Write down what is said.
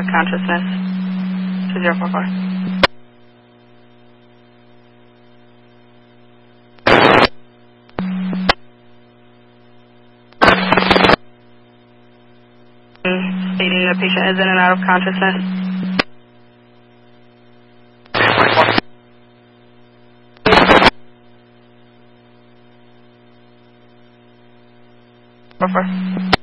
of consciousness. 2044. Stating the patient is in and out of consciousness. Before.